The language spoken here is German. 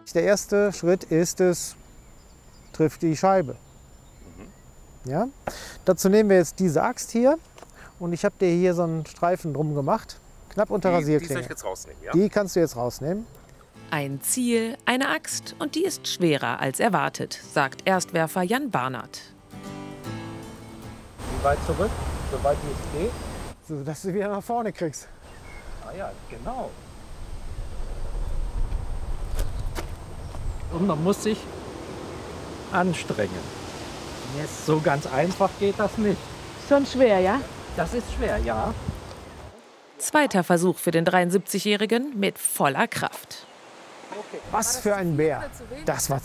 Der erste Schritt ist es, trifft die Scheibe. Ja? Dazu nehmen wir jetzt diese Axt hier und ich habe dir hier so einen Streifen drum gemacht, knapp unter Rasierklinge. Die soll ich jetzt rausnehmen, ja? Die kannst du jetzt rausnehmen. Ein Ziel, eine Axt und die ist schwerer als erwartet, sagt Erstwerfer Jan Barnard. Wie weit zurück? So weit wie es geht? So dass du wieder nach vorne kriegst. Ah ja, genau. Und man muss sich anstrengen. Yes. So ganz einfach geht das nicht. Schon schwer, ja? Das ist schwer, ja. Zweiter Versuch für den 73-Jährigen mit voller Kraft. Was für ein Bär. Das war